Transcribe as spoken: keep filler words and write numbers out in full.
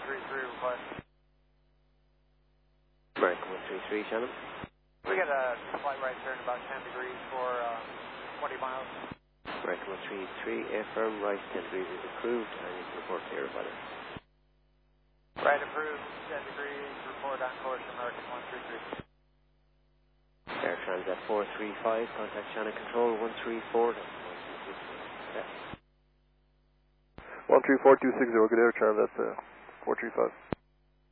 three three request. American one three three, Shannon. We got a flight right turn about ten degrees for uh, twenty miles. American one three three, affirm, right ten degrees is approved, and you can report clear about it. Right approved, ten degrees, report on course, American one three three. Air Transat four three five, contact Shannon Control one three four. one three four two six zero, good Air Transat uh, four three five.